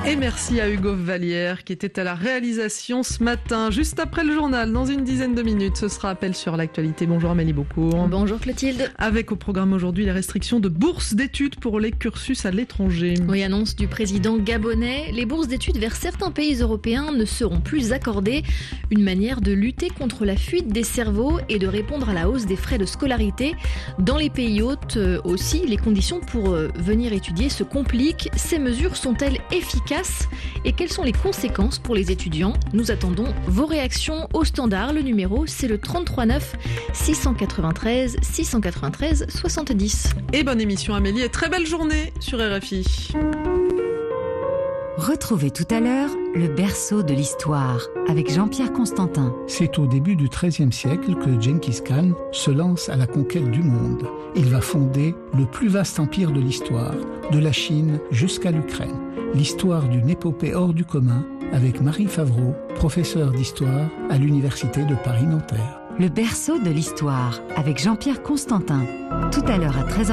Et merci à Hugo Vallière qui était à la réalisation ce matin, juste après le journal, dans une dizaine de minutes. Ce sera appel sur l'actualité. Bonjour Amélie Beaucourt. Bonjour Clotilde. Avec au programme aujourd'hui les restrictions de bourses d'études pour les cursus à l'étranger. Oui, annonce du président gabonais. Les bourses d'études vers certains pays européens ne seront plus accordées. Une manière de lutter contre la fuite des cerveaux et de répondre à la hausse des frais de scolarité. Dans les pays hôtes aussi, les conditions pour venir étudier se compliquent. Ces mesures sont-elles efficaces ? Et quelles sont les conséquences pour les étudiants ? Nous attendons vos réactions au standard. Le numéro, c'est le 33 9 693 693 70. Et bonne émission Amélie et très belle journée sur RFI. Retrouvez tout à l'heure le berceau de l'histoire avec Jean-Pierre Constantin. C'est au début du XIIIe siècle que Gengis Khan se lance à la conquête du monde. Il va fonder le plus vaste empire de l'histoire, de la Chine jusqu'à l'Ukraine. L'histoire d'une épopée hors du commun avec Marie Favreau, professeure d'histoire à l'Université de Paris-Nanterre. Le berceau de l'histoire avec Jean-Pierre Constantin. Tout à l'heure à 13h.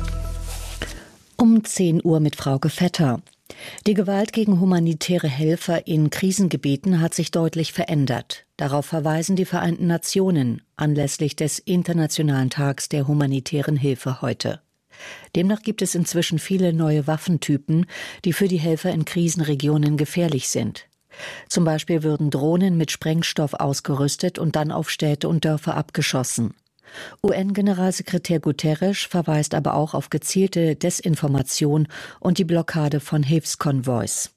10 Uhr mit Frauke Vetter. Die Gewalt gegen humanitäre Helfer in Krisengebieten hat sich deutlich verändert. Darauf verweisen die Vereinten Nationen anlässlich des Internationalen Tags der humanitären Hilfe heute. Demnach gibt es inzwischen viele neue Waffentypen, die für die Helfer in Krisenregionen gefährlich sind. Zum Beispiel würden Drohnen mit Sprengstoff ausgerüstet und dann auf Städte und Dörfer abgeschossen. UN-Generalsekretär Guterres verweist aber auch auf gezielte Desinformation und die Blockade von Hilfskonvois.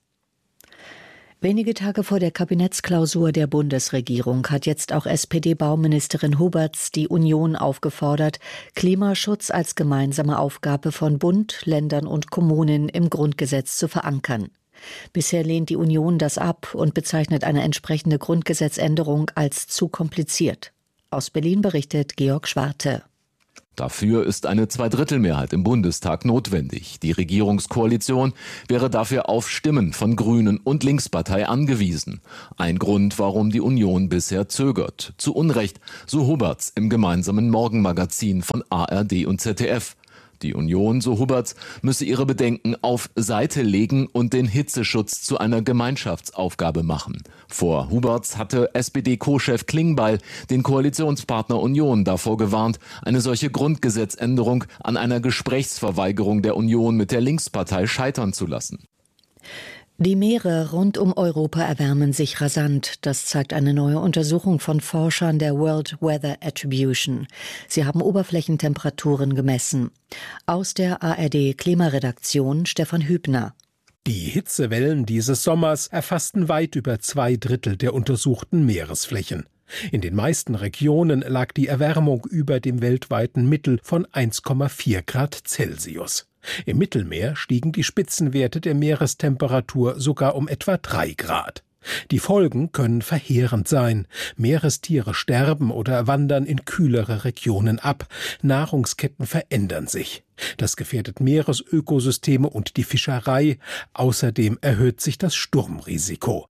Wenige Tage vor der Kabinettsklausur der Bundesregierung hat jetzt auch SPD-Bauministerin Huberts die Union aufgefordert, Klimaschutz als gemeinsame Aufgabe von Bund, Ländern und Kommunen im Grundgesetz zu verankern. Bisher lehnt die Union das ab und bezeichnet eine entsprechende Grundgesetzänderung als zu kompliziert. Aus Berlin berichtet Georg Schwarte. Dafür ist eine Zweidrittelmehrheit im Bundestag notwendig. Die Regierungskoalition wäre dafür auf Stimmen von Grünen und Linkspartei angewiesen. Ein Grund, warum die Union bisher zögert. Zu Unrecht, so Huberts im gemeinsamen Morgenmagazin von ARD und ZDF. Die Union, so Huberts, müsse ihre Bedenken auf Seite legen und den Hitzeschutz zu einer Gemeinschaftsaufgabe machen. Vor Huberts hatte SPD-Co-Chef Klingbeil den Koalitionspartner Union davor gewarnt, eine solche Grundgesetzänderung an einer Gesprächsverweigerung der Union mit der Linkspartei scheitern zu lassen. Die Meere rund um Europa erwärmen sich rasant. Das zeigt eine neue Untersuchung von Forschern der World Weather Attribution. Sie haben Oberflächentemperaturen gemessen. Aus der ARD-Klimaredaktion Stefan Hübner. Die Hitzewellen dieses Sommers erfassten weit über 2/3 der untersuchten Meeresflächen. In den meisten Regionen lag die Erwärmung über dem weltweiten Mittel von 1,4 Grad Celsius. Im Mittelmeer stiegen die Spitzenwerte der Meerestemperatur sogar um etwa 3 Grad. Die Folgen können verheerend sein. Meerestiere sterben oder wandern in kühlere Regionen ab. Nahrungsketten verändern sich. Das gefährdet Meeresökosysteme und die Fischerei. Außerdem erhöht sich das Sturmrisiko.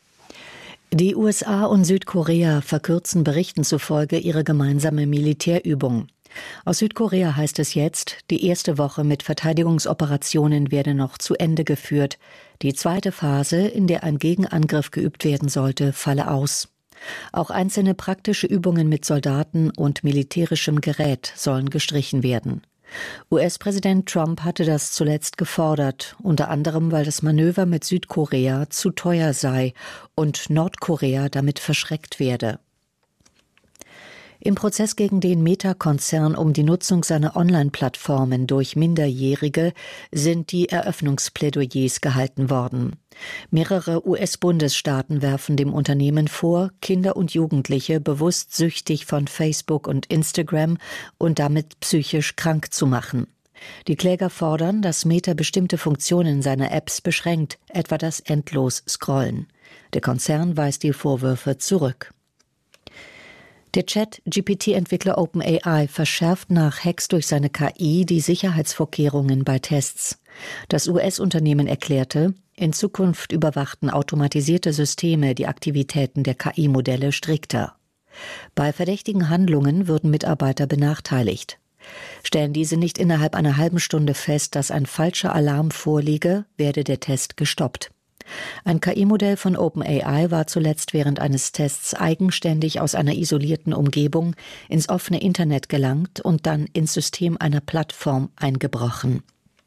Die USA und Südkorea verkürzen Berichten zufolge ihre gemeinsame Militärübung. Aus Südkorea heißt es jetzt, die erste Woche mit Verteidigungsoperationen werde noch zu Ende geführt. Die zweite Phase, in der ein Gegenangriff geübt werden sollte, falle aus. Auch einzelne praktische Übungen mit Soldaten und militärischem Gerät sollen gestrichen werden. US-Präsident Trump hatte das zuletzt gefordert, unter anderem, weil das Manöver mit Südkorea zu teuer sei und Nordkorea damit verschreckt werde. Im Prozess gegen den Meta-Konzern um die Nutzung seiner Online-Plattformen durch Minderjährige sind die Eröffnungsplädoyers gehalten worden. Mehrere US-Bundesstaaten werfen dem Unternehmen vor, Kinder und Jugendliche bewusst süchtig von Facebook und Instagram und damit psychisch krank zu machen. Die Kläger fordern, dass Meta bestimmte Funktionen seiner Apps beschränkt, etwa das Endlos-Scrollen. Der Konzern weist die Vorwürfe zurück. Der Chat-GPT-Entwickler OpenAI verschärft nach Hacks durch seine KI die Sicherheitsvorkehrungen bei Tests. Das US-Unternehmen erklärte, in Zukunft überwachten automatisierte Systeme die Aktivitäten der KI-Modelle strikter. Bei verdächtigen Handlungen würden Mitarbeiter benachteiligt. Stellen diese nicht innerhalb einer halben Stunde fest, dass ein falscher Alarm vorliege, werde der Test gestoppt. Ein KI-Modell von OpenAI war zuletzt während eines Tests eigenständig aus einer isolierten Umgebung ins offene Internet gelangt und dann ins System einer Plattform eingebrochen.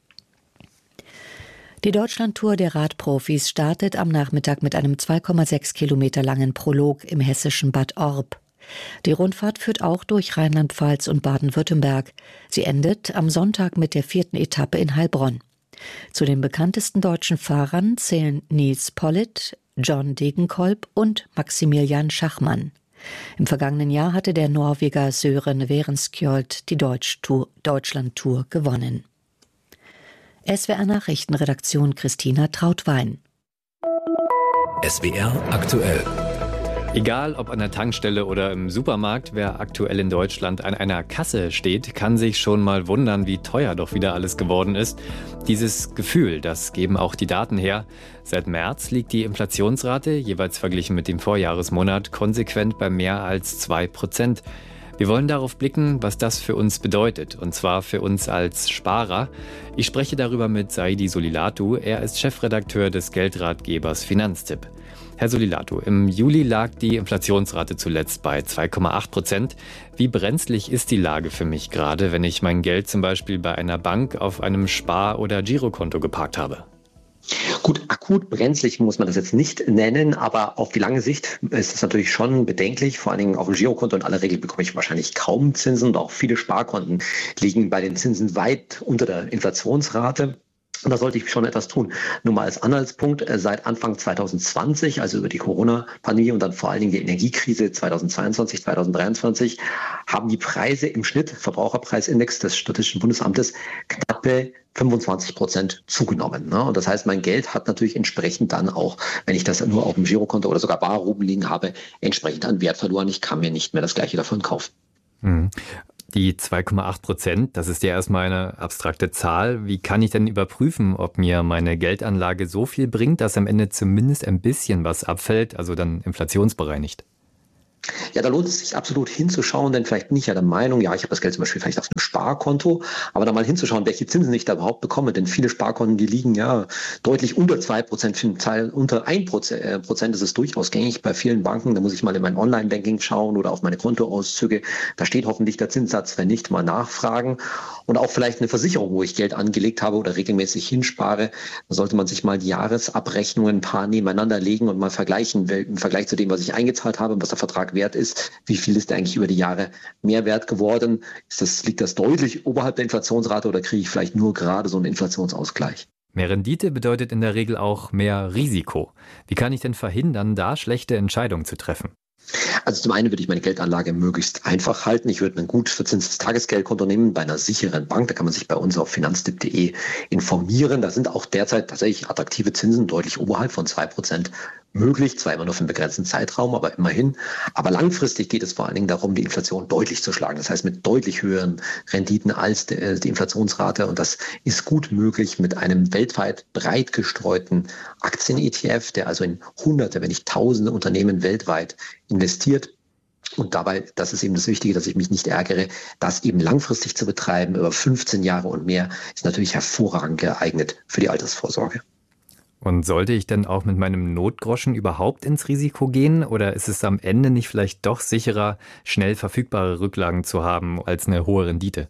Die Deutschlandtour der Radprofis startet am Nachmittag mit einem 2,6 Kilometer langen Prolog im hessischen Bad Orb. Die Rundfahrt führt auch durch Rheinland-Pfalz und Baden-Württemberg. Sie endet am Sonntag mit der 4. Etappe in Heilbronn. Zu den bekanntesten deutschen Fahrern zählen Nils Politt, John Degenkolb und Maximilian Schachmann. Im vergangenen Jahr hatte der Norweger Søren Werenskjold die Deutschlandtour gewonnen. SWR Nachrichtenredaktion Christina Trautwein. SWR aktuell. Egal ob an der Tankstelle oder im Supermarkt, wer aktuell in Deutschland an einer Kasse steht, kann sich schon mal wundern, wie teuer doch wieder alles geworden ist. Dieses Gefühl, das geben auch die Daten her. Seit März liegt die Inflationsrate, jeweils verglichen mit dem Vorjahresmonat, konsequent bei mehr als 2%. Wir wollen darauf blicken, was das für uns bedeutet, und zwar für uns als Sparer. Ich spreche darüber mit Saidi Solilatu. Er ist Chefredakteur des Geldratgebers Finanztipp. Herr Solilatu, im Juli lag die Inflationsrate zuletzt bei 2,8%. Wie brenzlig ist die Lage für mich gerade, wenn ich mein Geld zum Beispiel bei einer Bank auf einem Spar- oder Girokonto geparkt habe? Gut, akut brenzlig muss man das jetzt nicht nennen, aber auf die lange Sicht ist es natürlich schon bedenklich. Vor allen Dingen auf dem Girokonto in aller Regel bekomme ich wahrscheinlich kaum Zinsen und auch viele Sparkonten liegen bei den Zinsen weit unter der Inflationsrate. Und da sollte ich schon etwas tun. Nur mal als Anhaltspunkt, seit Anfang 2020, also über die Corona-Pandemie und dann vor allen Dingen die Energiekrise 2022, 2023, haben die Preise im Schnitt, Verbraucherpreisindex des Statistischen Bundesamtes, knappe 25% zugenommen. Und das heißt, mein Geld hat natürlich entsprechend dann auch, wenn ich das nur auf dem Girokonto oder sogar bar oben liegen habe, entsprechend an Wert verloren. Ich kann mir nicht mehr das Gleiche davon kaufen. Die 2,8%, das ist ja erstmal eine abstrakte Zahl. Wie kann ich denn überprüfen, ob mir meine Geldanlage so viel bringt, dass am Ende zumindest ein bisschen was abfällt, also dann inflationsbereinigt? Ja, da lohnt es sich absolut hinzuschauen, denn vielleicht bin ich ja der Meinung, ja, ich habe das Geld zum Beispiel vielleicht auf einem Sparkonto, aber da mal hinzuschauen, welche Zinsen ich da überhaupt bekomme, denn viele Sparkonten, die liegen ja deutlich unter 2%, für einen Teil unter 1%, das ist durchaus gängig bei vielen Banken, da muss ich mal in mein Online-Banking schauen oder auf meine Kontoauszüge, da steht hoffentlich der Zinssatz, wenn nicht, mal nachfragen und auch vielleicht eine Versicherung, wo ich Geld angelegt habe oder regelmäßig hinspare, da sollte man sich mal die Jahresabrechnungen ein paar nebeneinander legen und mal vergleichen, im Vergleich zu dem, was ich eingezahlt habe und was der Vertrag wert ist, wie viel ist der eigentlich über die Jahre mehr wert geworden? Liegt das deutlich oberhalb der Inflationsrate oder kriege ich vielleicht nur gerade so einen Inflationsausgleich? Mehr Rendite bedeutet in der Regel auch mehr Risiko. Wie kann ich denn verhindern, da schlechte Entscheidungen zu treffen? Also zum einen würde ich meine Geldanlage möglichst einfach halten. Ich würde ein gut verzinstes Tagesgeldkonto nehmen bei einer sicheren Bank. Da kann man sich bei uns auf finanztipp.de informieren. Da sind auch derzeit tatsächlich attraktive Zinsen deutlich oberhalb von 2% möglich, zwar immer nur für einen begrenzten Zeitraum, aber immerhin. Aber langfristig geht es vor allen Dingen darum, die Inflation deutlich zu schlagen. Das heißt mit deutlich höheren Renditen als die Inflationsrate. Und das ist gut möglich mit einem weltweit breit gestreuten Aktien-ETF, der also in Hunderte, wenn nicht Tausende Unternehmen weltweit investiert. Und dabei, das ist eben das Wichtige, dass ich mich nicht ärgere, das eben langfristig zu betreiben, über 15 Jahre und mehr, ist natürlich hervorragend geeignet für die Altersvorsorge. Und sollte ich denn auch mit meinem Notgroschen überhaupt ins Risiko gehen? Oder ist es am Ende nicht vielleicht doch sicherer, schnell verfügbare Rücklagen zu haben als eine hohe Rendite?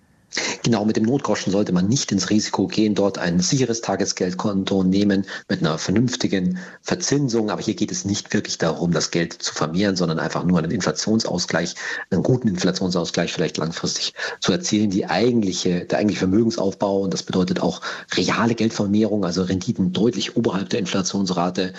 Genau, mit dem Notgroschen sollte man nicht ins Risiko gehen, dort ein sicheres Tagesgeldkonto nehmen mit einer vernünftigen Verzinsung. Aber hier geht es nicht wirklich darum, das Geld zu vermehren, sondern einfach nur einen Inflationsausgleich, einen guten Inflationsausgleich vielleicht langfristig zu erzielen. Der eigentliche Vermögensaufbau, und das bedeutet auch reale Geldvermehrung, also Renditen deutlich oberhalb der Inflationsrate,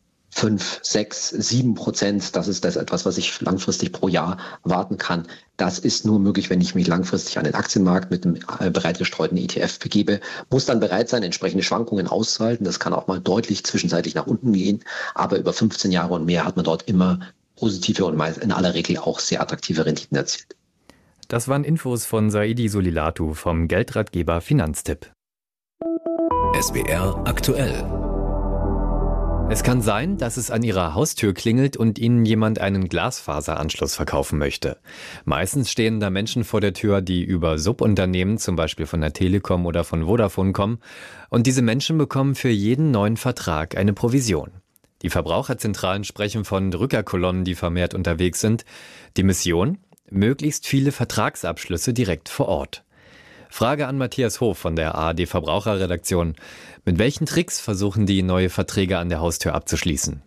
5, 6, 7%, das ist das etwas, was ich langfristig pro Jahr erwarten kann. Das ist nur möglich, wenn ich mich langfristig an den Aktienmarkt mit einem breit gestreuten ETF begebe. Muss dann bereit sein, entsprechende Schwankungen auszuhalten. Das kann auch mal deutlich zwischenzeitlich nach unten gehen. Aber über 15 Jahre und mehr hat man dort immer positive und in aller Regel auch sehr attraktive Renditen erzielt. Das waren Infos von Saidi Solilatu vom Geldratgeber Finanztipp. SWR aktuell. Es kann sein, dass es an Ihrer Haustür klingelt und Ihnen jemand einen Glasfaseranschluss verkaufen möchte. Meistens stehen da Menschen vor der Tür, die über Subunternehmen, zum Beispiel von der Telekom oder von Vodafone kommen. Und diese Menschen bekommen für jeden neuen Vertrag eine Provision. Die Verbraucherzentralen sprechen von Drückerkolonnen, die vermehrt unterwegs sind. Die Mission? Möglichst viele Vertragsabschlüsse direkt vor Ort. Frage an Matthias Hof von der ARD Verbraucherredaktion. Mit welchen Tricks versuchen die, neue Verträge an der Haustür abzuschließen?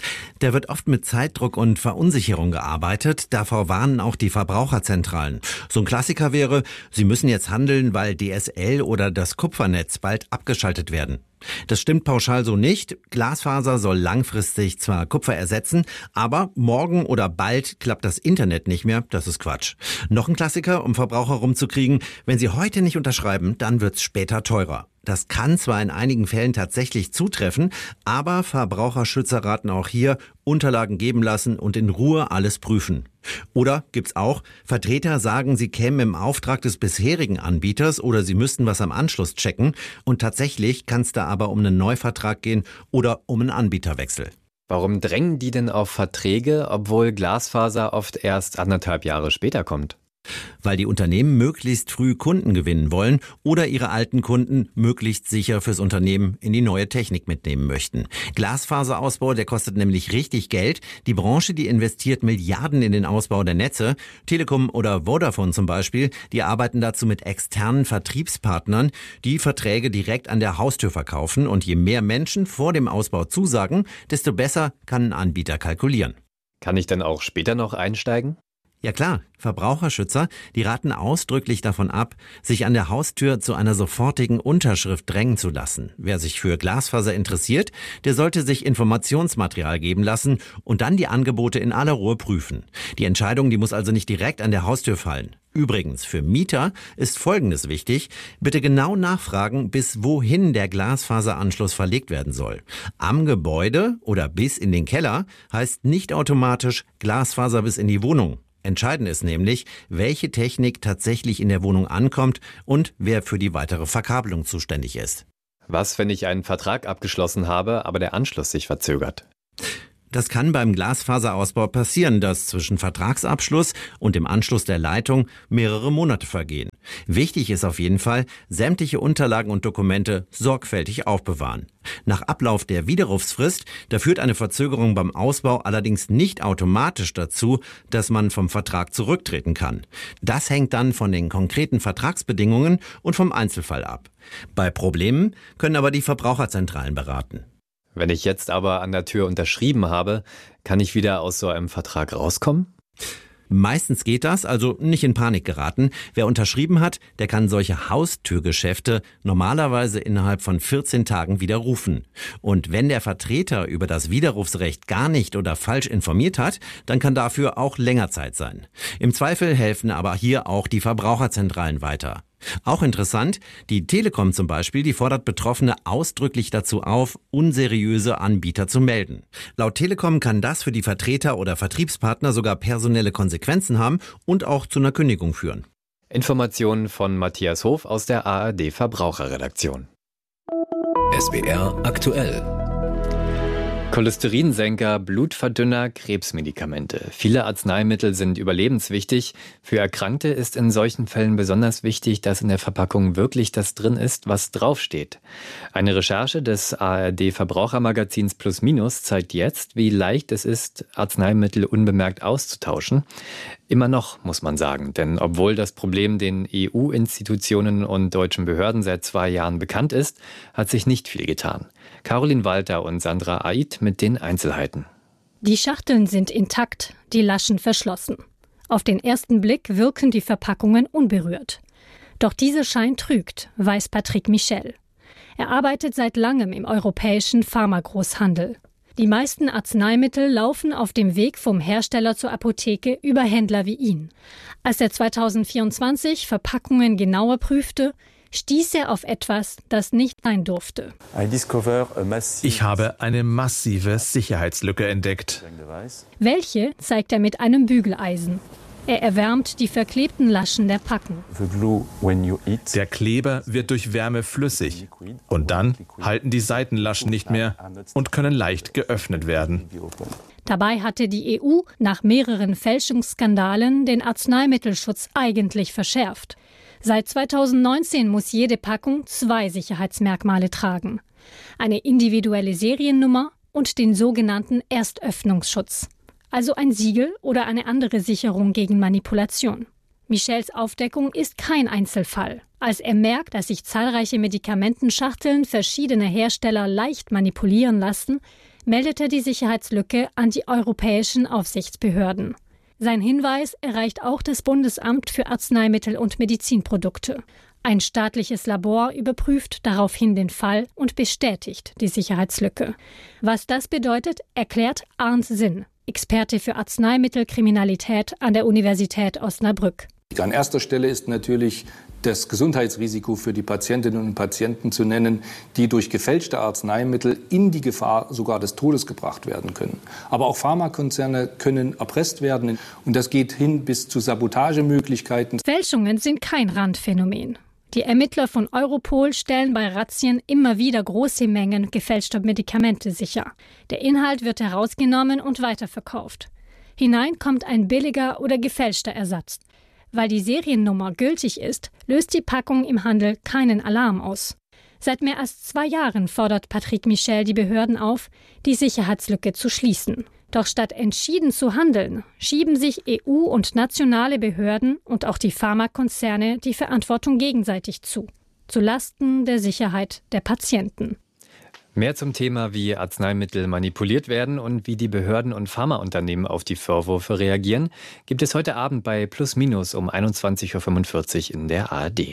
Da wird oft mit Zeitdruck und Verunsicherung gearbeitet. Davor warnen auch die Verbraucherzentralen. So ein Klassiker wäre, Sie müssen jetzt handeln, weil DSL oder das Kupfernetz bald abgeschaltet werden. Das stimmt pauschal so nicht. Glasfaser soll langfristig zwar Kupfer ersetzen, aber morgen oder bald klappt das Internet nicht mehr. Das ist Quatsch. Noch ein Klassiker, um Verbraucher rumzukriegen. Wenn Sie heute nicht unterschreiben, dann wird's später teurer. Das kann zwar in einigen Fällen tatsächlich zutreffen, aber Verbraucherschützer raten auch hier, Unterlagen geben lassen und in Ruhe alles prüfen. Oder gibt's auch, Vertreter sagen, sie kämen im Auftrag des bisherigen Anbieters oder sie müssten was am Anschluss checken und tatsächlich kann es da aber um einen Neuvertrag gehen oder um einen Anbieterwechsel. Warum drängen die denn auf Verträge, obwohl Glasfaser oft erst 1,5 Jahre später kommt? Weil die Unternehmen möglichst früh Kunden gewinnen wollen oder ihre alten Kunden möglichst sicher fürs Unternehmen in die neue Technik mitnehmen möchten. Glasfaserausbau, der kostet nämlich richtig Geld. Die Branche, die investiert Milliarden in den Ausbau der Netze. Telekom oder Vodafone zum Beispiel, die arbeiten dazu mit externen Vertriebspartnern, die Verträge direkt an der Haustür verkaufen. Und je mehr Menschen vor dem Ausbau zusagen, desto besser kann ein Anbieter kalkulieren. Kann ich dann auch später noch einsteigen? Ja klar, Verbraucherschützer, die raten ausdrücklich davon ab, sich an der Haustür zu einer sofortigen Unterschrift drängen zu lassen. Wer sich für Glasfaser interessiert, der sollte sich Informationsmaterial geben lassen und dann die Angebote in aller Ruhe prüfen. Die Entscheidung, die muss also nicht direkt an der Haustür fallen. Übrigens, für Mieter ist Folgendes wichtig. Bitte genau nachfragen, bis wohin der Glasfaseranschluss verlegt werden soll. Am Gebäude oder bis in den Keller heißt nicht automatisch Glasfaser bis in die Wohnung. Entscheidend ist nämlich, welche Technik tatsächlich in der Wohnung ankommt und wer für die weitere Verkabelung zuständig ist. Was, wenn ich einen Vertrag abgeschlossen habe, aber der Anschluss sich verzögert? Das kann beim Glasfaserausbau passieren, dass zwischen Vertragsabschluss und dem Anschluss der Leitung mehrere Monate vergehen. Wichtig ist auf jeden Fall, sämtliche Unterlagen und Dokumente sorgfältig aufbewahren. Nach Ablauf der Widerrufsfrist, da führt eine Verzögerung beim Ausbau allerdings nicht automatisch dazu, dass man vom Vertrag zurücktreten kann. Das hängt dann von den konkreten Vertragsbedingungen und vom Einzelfall ab. Bei Problemen können aber die Verbraucherzentralen beraten. Wenn ich jetzt aber an der Tür unterschrieben habe, kann ich wieder aus so einem Vertrag rauskommen? Meistens geht das, also nicht in Panik geraten. Wer unterschrieben hat, der kann solche Haustürgeschäfte normalerweise innerhalb von 14 Tagen widerrufen. Und wenn der Vertreter über das Widerrufsrecht gar nicht oder falsch informiert hat, dann kann dafür auch länger Zeit sein. Im Zweifel helfen aber hier auch die Verbraucherzentralen weiter. Auch interessant, die Telekom zum Beispiel, die fordert Betroffene ausdrücklich dazu auf, unseriöse Anbieter zu melden. Laut Telekom kann das für die Vertreter oder Vertriebspartner sogar personelle Konsequenzen haben und auch zu einer Kündigung führen. Informationen von Matthias Hof aus der ARD Verbraucherredaktion. SWR aktuell. Cholesterinsenker, Blutverdünner, Krebsmedikamente. Viele Arzneimittel sind überlebenswichtig. Für Erkrankte ist in solchen Fällen besonders wichtig, dass in der Verpackung wirklich das drin ist, was draufsteht. Eine Recherche des ARD-Verbrauchermagazins Plus Minus zeigt jetzt, wie leicht es ist, Arzneimittel unbemerkt auszutauschen. Immer noch, muss man sagen, denn obwohl das Problem den EU-Institutionen und deutschen Behörden seit 2 Jahren bekannt ist, hat sich nicht viel getan. Caroline Walter und Sandra Aid mit den Einzelheiten. Die Schachteln sind intakt, die Laschen verschlossen. Auf den ersten Blick wirken die Verpackungen unberührt. Doch dieser Schein trügt, weiß Patrick Michel. Er arbeitet seit langem im europäischen Pharmagroßhandel. Die meisten Arzneimittel laufen auf dem Weg vom Hersteller zur Apotheke über Händler wie ihn. Als er 2024 Verpackungen genauer prüfte, stieß er auf etwas, das nicht sein durfte. Ich habe eine massive Sicherheitslücke entdeckt. Welche zeigt er mit einem Bügeleisen. Er erwärmt die verklebten Laschen der Packung. Der Kleber wird durch Wärme flüssig und dann halten die Seitenlaschen nicht mehr und können leicht geöffnet werden. Dabei hatte die EU nach mehreren Fälschungsskandalen den Arzneimittelschutz eigentlich verschärft. Seit 2019 muss jede Packung 2 Sicherheitsmerkmale tragen: eine individuelle Seriennummer und den sogenannten Erstöffnungsschutz, also ein Siegel oder eine andere Sicherung gegen Manipulation. Michels Aufdeckung ist kein Einzelfall. Als er merkt, dass sich zahlreiche Medikamentenschachteln verschiedener Hersteller leicht manipulieren lassen, meldet er die Sicherheitslücke an die europäischen Aufsichtsbehörden. Sein Hinweis erreicht auch das Bundesamt für Arzneimittel und Medizinprodukte. Ein staatliches Labor überprüft daraufhin den Fall und bestätigt die Sicherheitslücke. Was das bedeutet, erklärt Arndt Sinn, Experte für Arzneimittelkriminalität an der Universität Osnabrück. An erster Stelle ist natürlich das Gesundheitsrisiko für die Patientinnen und Patienten zu nennen, die durch gefälschte Arzneimittel in die Gefahr sogar des Todes gebracht werden können. Aber auch Pharmakonzerne können erpresst werden und das geht hin bis zu Sabotagemöglichkeiten. Fälschungen sind kein Randphänomen. Die Ermittler von Europol stellen bei Razzien immer wieder große Mengen gefälschter Medikamente sicher. Der Inhalt wird herausgenommen und weiterverkauft. Hinein kommt ein billiger oder gefälschter Ersatz. Weil die Seriennummer gültig ist, löst die Packung im Handel keinen Alarm aus. Seit mehr als 2 Jahren fordert Patrick Michel die Behörden auf, die Sicherheitslücke zu schließen. Doch statt entschieden zu handeln, schieben sich EU und nationale Behörden und auch die Pharmakonzerne die Verantwortung gegenseitig zu Lasten der Sicherheit der Patienten. Mehr zum Thema, wie Arzneimittel manipuliert werden und wie die Behörden und Pharmaunternehmen auf die Vorwürfe reagieren, gibt es heute Abend bei Plus Minus um 21.45 Uhr in der ARD.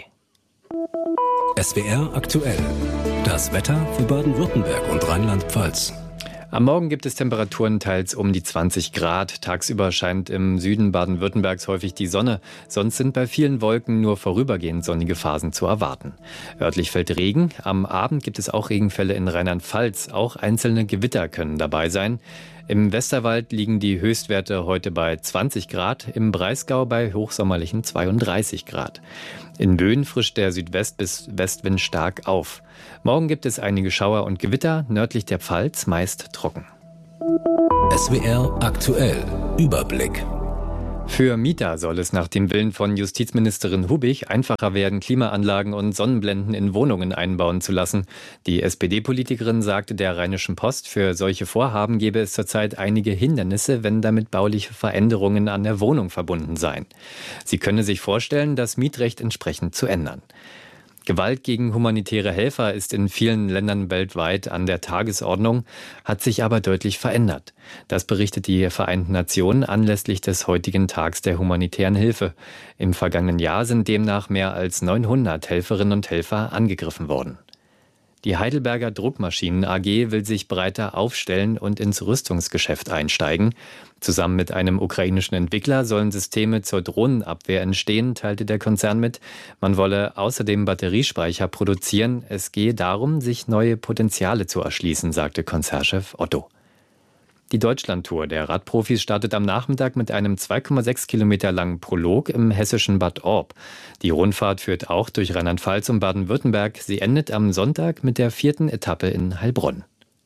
SWR aktuell. Das Wetter für Baden-Württemberg und Rheinland-Pfalz. Am Morgen gibt es Temperaturen teils um die 20 Grad. Tagsüber scheint im Süden Baden-Württembergs häufig die Sonne. Sonst sind bei vielen Wolken nur vorübergehend sonnige Phasen zu erwarten. Örtlich fällt Regen. Am Abend gibt es auch Regenfälle in Rheinland-Pfalz. Auch einzelne Gewitter können dabei sein. Im Westerwald liegen die Höchstwerte heute bei 20 Grad, im Breisgau bei hochsommerlichen 32 Grad. In Böen frischt der Südwest- bis Westwind stark auf. Morgen gibt es einige Schauer und Gewitter, nördlich der Pfalz meist trocken. SWR aktuell. Überblick. Für Mieter soll es nach dem Willen von Justizministerin Hubig einfacher werden, Klimaanlagen und Sonnenblenden in Wohnungen einbauen zu lassen. Die SPD-Politikerin sagte der Rheinischen Post, für solche Vorhaben gäbe es zurzeit einige Hindernisse, wenn damit bauliche Veränderungen an der Wohnung verbunden seien. Sie könne sich vorstellen, das Mietrecht entsprechend zu ändern. Gewalt gegen humanitäre Helfer ist in vielen Ländern weltweit an der Tagesordnung, hat sich aber deutlich verändert. Das berichtet die Vereinten Nationen anlässlich des heutigen Tags der humanitären Hilfe. Im vergangenen Jahr sind demnach mehr als 900 Helferinnen und Helfer angegriffen worden. Die Heidelberger Druckmaschinen AG will sich breiter aufstellen und ins Rüstungsgeschäft einsteigen. Zusammen mit einem ukrainischen Entwickler sollen Systeme zur Drohnenabwehr entstehen, teilte der Konzern mit. Man wolle außerdem Batteriespeicher produzieren. Es gehe darum, sich neue Potenziale zu erschließen, sagte Konzernchef Otto. Die Deutschlandtour der Radprofis startet am Nachmittag mit einem 2,6 Kilometer langen Prolog im hessischen Bad Orb. Die Rundfahrt führt auch durch Rheinland-Pfalz und Baden-Württemberg. Sie endet am Sonntag mit der 4. Etappe in Heilbronn.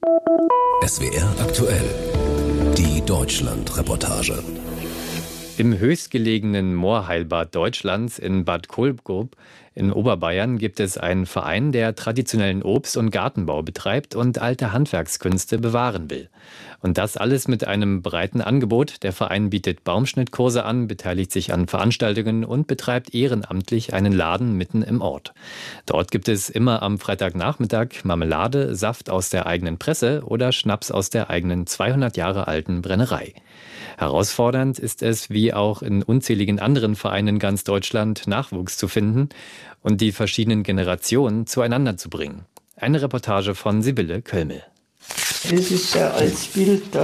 SWR aktuell. Die Deutschland-Reportage. Im höchstgelegenen Moorheilbad Deutschlands in Bad Kohlgrub in Oberbayern gibt es einen Verein, der traditionellen Obst- und Gartenbau betreibt und alte Handwerkskünste bewahren will. Und das alles mit einem breiten Angebot. Der Verein bietet Baumschnittkurse an, beteiligt sich an Veranstaltungen und betreibt ehrenamtlich einen Laden mitten im Ort. Dort gibt es immer am Freitagnachmittag Marmelade, Saft aus der eigenen Presse oder Schnaps aus der eigenen 200 Jahre alten Brennerei. Herausfordernd ist es, wie auch in unzähligen anderen Vereinen in ganz Deutschland, Nachwuchs zu finden und die verschiedenen Generationen zueinander zu bringen. Eine Reportage von Sibylle Kölmel. Das ist ein altes Bild da.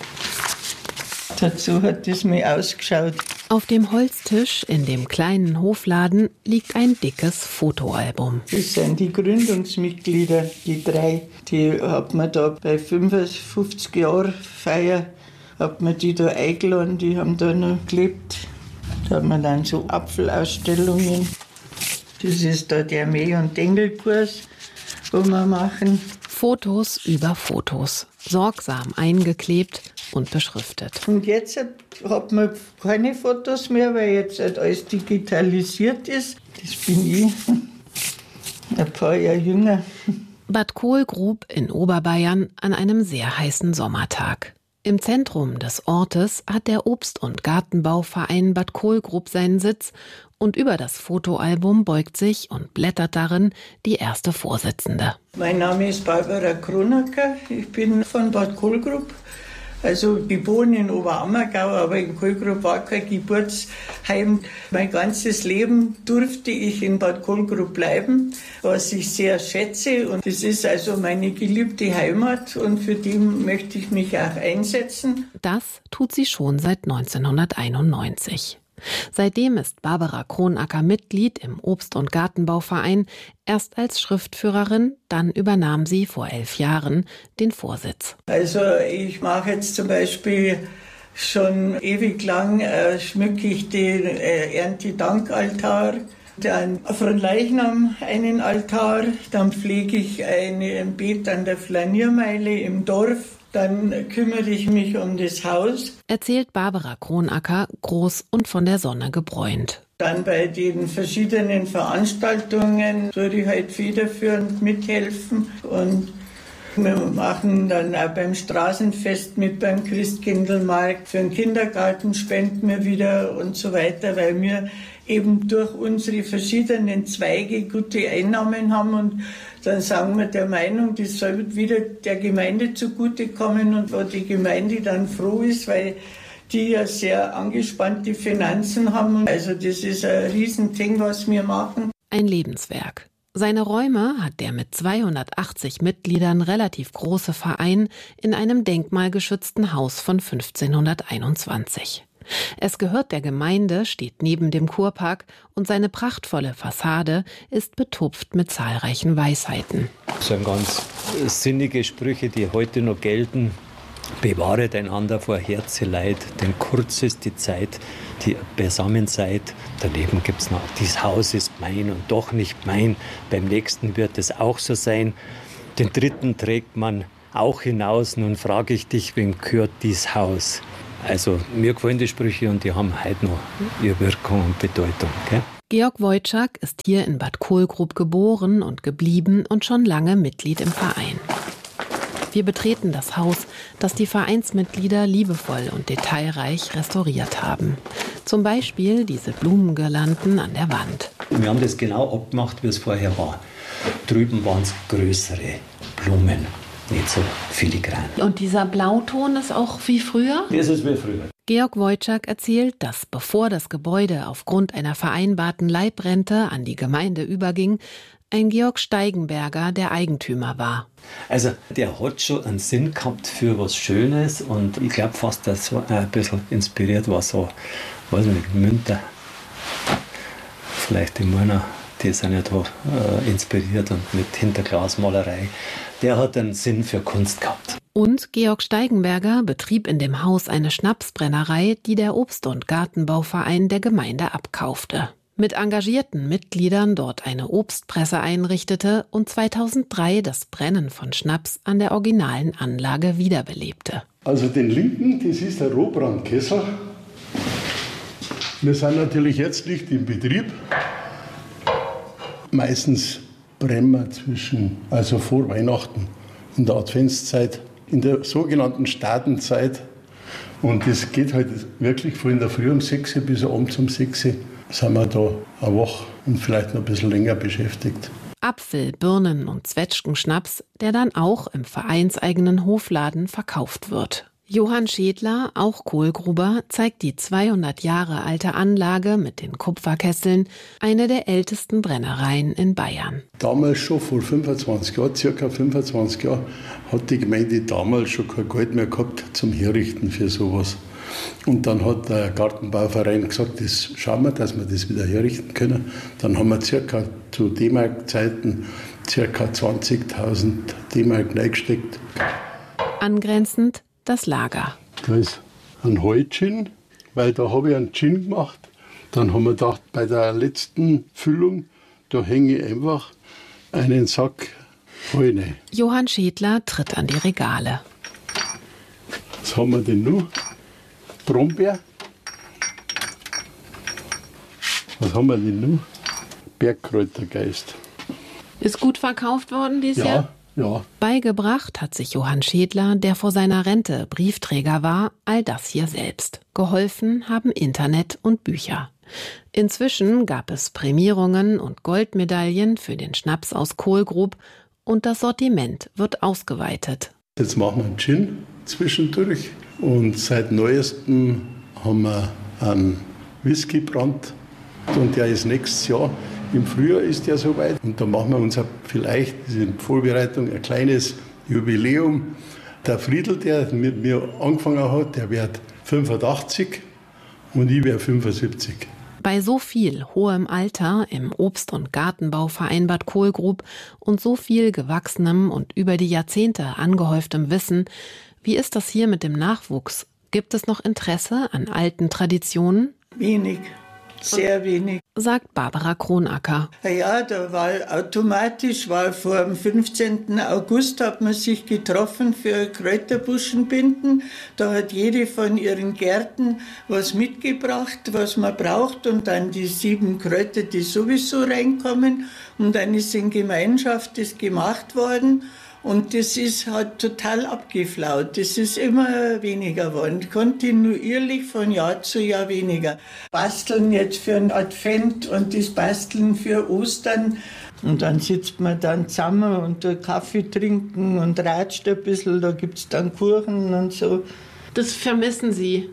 Dazu hat es mir ausgeschaut. Auf dem Holztisch in dem kleinen Hofladen liegt ein dickes Fotoalbum. Das sind die Gründungsmitglieder, die 3. Die hat man da bei 55 Jahren Feier, hat man die da eingeladen, die haben da noch gelebt. Da haben wir dann so Apfelausstellungen. Das ist da der Mäh- und Dengelkurs, wo wir machen. Fotos über Fotos, sorgsam eingeklebt und beschriftet. Und jetzt hat man keine Fotos mehr, weil jetzt halt alles digitalisiert ist. Das bin ich, ein paar Jahre jünger. Bad Kohlgrub in Oberbayern an einem sehr heißen Sommertag. Im Zentrum des Ortes hat der Obst- und Gartenbauverein Bad Kohlgrub seinen Sitz und über das Fotoalbum beugt sich und blättert darin die erste Vorsitzende. Mein Name ist Barbara Kronacker, ich bin von Bad Kohlgrub. Also geboren in Oberammergau, aber in Kohlgrub war kein Geburtsheim. Mein ganzes Leben durfte ich in Bad Kohlgrub bleiben, was ich sehr schätze. Und das ist also meine geliebte Heimat und für die möchte ich mich auch einsetzen. Das tut sie schon seit 1991. Seitdem ist Barbara Kronacker Mitglied im Obst- und Gartenbauverein, erst als Schriftführerin, dann übernahm sie vor 11 Jahren den Vorsitz. Also ich mache jetzt zum Beispiel schon ewig lang, schmücke ich den Erntedankaltar, dann von Leichnam einen Altar, dann pflege ich ein Beet an der Flaniermeile im Dorf. Dann kümmere ich mich um das Haus. Erzählt Barbara Kronacker, groß und von der Sonne gebräunt. Dann bei den verschiedenen Veranstaltungen würde ich halt federführend mithelfen. Und wir machen dann auch beim Straßenfest mit, beim Christkindlmarkt. Für den Kindergarten spenden wir wieder und so weiter, weil wir eben durch unsere verschiedenen Zweige gute Einnahmen haben. Und dann sagen wir der Meinung, das soll wieder der Gemeinde zugutekommen und wo die Gemeinde dann froh ist, weil die ja sehr angespannte Finanzen haben. Also das ist ein Riesending, was wir machen. Ein Lebenswerk. Seine Räume hat der mit 280 Mitgliedern relativ große Verein in einem denkmalgeschützten Haus von 1521. Es gehört der Gemeinde, steht neben dem Kurpark und seine prachtvolle Fassade ist betupft mit zahlreichen Weisheiten. Das sind ganz sinnige Sprüche, die heute noch gelten. Bewahret einander vor Herzeleid, denn kurz ist die Zeit, die ihr beisammen seid. Daneben gibt es noch, dieses Haus ist mein und doch nicht mein. Beim nächsten wird es auch so sein. Den dritten trägt man auch hinaus. Nun frage ich dich, wem gehört dieses Haus? Also mir gefallen die Sprüche und die haben heute noch ihre Wirkung und Bedeutung. Gell? Georg Wojczak ist hier in Bad Kohlgrub geboren und geblieben und schon lange Mitglied im Verein. Wir betreten das Haus, das die Vereinsmitglieder liebevoll und detailreich restauriert haben. Zum Beispiel diese Blumengirlanden an der Wand. Wir haben das genau abgemacht, wie es vorher war. Drüben waren es größere Blumen, nicht so filigran. Und dieser Blauton ist auch wie früher? Das ist wie früher. Georg Wojczak erzählt, dass bevor das Gebäude aufgrund einer vereinbarten Leibrente an die Gemeinde überging, ein Georg Steigenberger der Eigentümer war. Also der hat schon einen Sinn gehabt für was Schönes und ich glaube fast, dass so ein bisschen inspiriert war, so, weiß nicht, Münter, vielleicht die Männer, die sind ja da inspiriert und mit Hinterglasmalerei. Der hat einen Sinn für Kunst gehabt. Und Georg Steigenberger betrieb in dem Haus eine Schnapsbrennerei, die der Obst- und Gartenbauverein der Gemeinde abkaufte. Mit engagierten Mitgliedern dort eine Obstpresse einrichtete und 2003 das Brennen von Schnaps an der originalen Anlage wiederbelebte. Also den linken, das ist der Rohbrandkessel. Wir sind natürlich jetzt nicht im Betrieb. Meistens brennen wir also vor Weihnachten, in der Adventszeit, in der sogenannten Stadenzeit. Und das geht halt wirklich von in der Früh um 6 bis abends um 6 sind wir da eine Woche und vielleicht noch ein bisschen länger beschäftigt. Apfel-, Birnen- und Zwetschgenschnaps, der dann auch im vereinseigenen Hofladen verkauft wird. Johann Schädler, auch Kohlgruber, zeigt die 200 Jahre alte Anlage mit den Kupferkesseln, eine der ältesten Brennereien in Bayern. Damals schon, vor 25 Jahren, circa 25 Jahren, hat die Gemeinde damals schon kein Geld mehr gehabt zum Herrichten für sowas. Und dann hat der Gartenbauverein gesagt, das schauen wir, dass wir das wieder herrichten können. Dann haben wir circa zu D-Mark-Zeiten circa 20.000 D-Mark reingesteckt. Angrenzend das Lager. Da ist ein Heugin, weil da habe ich einen Gin gemacht Dann haben wir gedacht, bei der letzten Füllung, da hänge ich einfach einen Sack Heu rein. Johann Schädler tritt an die Regale. Was haben wir denn noch? Brombeer. Was haben wir denn noch? Bergkräutergeist. Ist gut verkauft worden dieses Jahr? Ja. Beigebracht hat sich Johann Schädler, der vor seiner Rente Briefträger war, all das hier selbst. Geholfen haben Internet und Bücher. Inzwischen gab es Prämierungen und Goldmedaillen für den Schnaps aus Kohlgrub und das Sortiment wird ausgeweitet. Jetzt machen wir einen Gin zwischendurch und seit Neuestem haben wir einen Whisky-Brand und der ist nächstes Jahr. Im Frühjahr ist der soweit und da machen wir uns vielleicht in Vorbereitung ein kleines Jubiläum. Der Friedl, der mit mir angefangen hat, der wird 85 und ich werde 75. Bei so viel hohem Alter im Obst- und Gartenbauverein Bad Kohlgrub und so viel gewachsenem und über die Jahrzehnte angehäuftem Wissen, wie ist das hier mit dem Nachwuchs? Gibt es noch Interesse an alten Traditionen? Wenig. Sehr wenig. Sagt Barbara Kronacker. Ja, da war automatisch, vor dem 15. August hat man sich getroffen für Kräuterbuschenbinden. Da hat jede von ihren Gärten was mitgebracht, was man braucht und dann die 7 Kräuter, die sowieso reinkommen. Und dann ist in Gemeinschaft das gemacht worden. Und das hat total abgeflaut. Das ist immer weniger geworden. Kontinuierlich von Jahr zu Jahr weniger. Basteln jetzt für einen Advent und das Basteln für Ostern. Und dann sitzt man dann zusammen und Kaffee trinken und ratscht ein bisschen. Da gibt es dann Kuchen und so. Das vermissen Sie?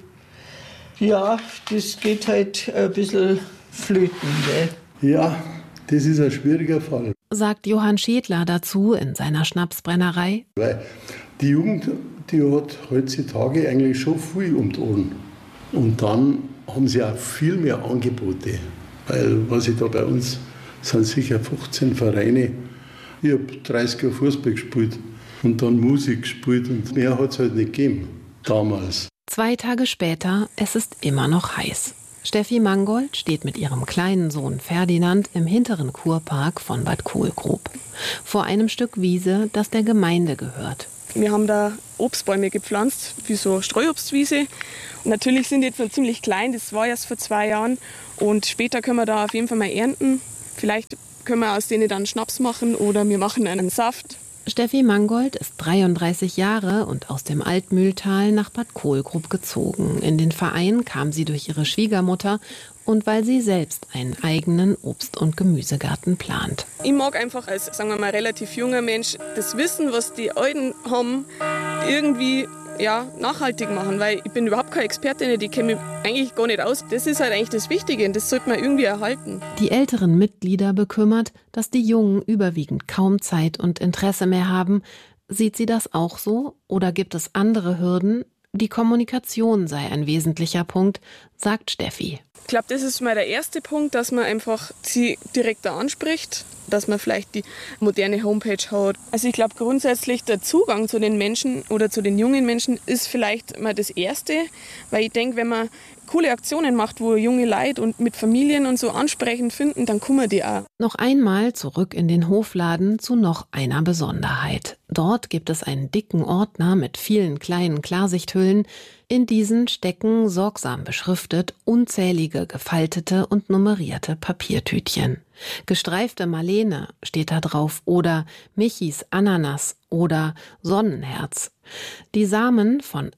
Ja, das geht halt ein bisschen flöten. Gell? Ja, das ist ein schwieriger Fall. Sagt Johann Schädler dazu in seiner Schnapsbrennerei. Weil die Jugend, die hat heutzutage eigentlich schon viel um die Ohren. Und dann haben sie auch viel mehr Angebote. Weil, was ich da bei uns, sind sicher 15 Vereine. Ich habe 30 Jahre Fußball gespielt und dann Musik gespielt und mehr hat es halt nicht gegeben, damals. 2 Tage später, es ist immer noch heiß. Steffi Mangold steht mit ihrem kleinen Sohn Ferdinand im hinteren Kurpark von Bad Kohlgrub. Vor einem Stück Wiese, das der Gemeinde gehört. Wir haben da Obstbäume gepflanzt, wie so Streuobstwiese. Und natürlich sind die jetzt noch ziemlich klein, das war erst vor 2 Jahren. Und später können wir da auf jeden Fall mal ernten. Vielleicht können wir aus denen dann Schnaps machen oder wir machen einen Saft. Steffi Mangold ist 33 Jahre und aus dem Altmühltal nach Bad Kohlgrub gezogen. In den Verein kam sie durch ihre Schwiegermutter und weil sie selbst einen eigenen Obst- und Gemüsegarten plant. Ich mag einfach als, sagen wir mal, relativ junger Mensch das Wissen, was die Alten haben, irgendwie nachhaltig machen, weil ich bin überhaupt keine Expertin, die kenne mich eigentlich gar nicht aus. Das ist halt eigentlich das Wichtige und das sollte man irgendwie erhalten. Die älteren Mitglieder bekümmert, dass die Jungen überwiegend kaum Zeit und Interesse mehr haben. Sieht sie das auch so oder gibt es andere Hürden? Die Kommunikation sei ein wesentlicher Punkt, sagt Steffi. Ich glaube, das ist mal der erste Punkt, dass man einfach sie direkt da anspricht, dass man vielleicht die moderne Homepage hat. Also ich glaube grundsätzlich der Zugang zu den Menschen oder zu den jungen Menschen ist vielleicht mal das Erste, weil ich denke, wenn man coole Aktionen macht, wo junge Leute und mit Familien und so ansprechend finden, dann kommen die auch. Noch einmal zurück in den Hofladen zu noch einer Besonderheit. Dort gibt es einen dicken Ordner mit vielen kleinen Klarsichthüllen. In diesen stecken, sorgsam beschriftet, unzählige gefaltete und nummerierte Papiertütchen. Gestreifte Marlene steht da drauf oder Michis Ananas oder Sonnenherz. Die Samen von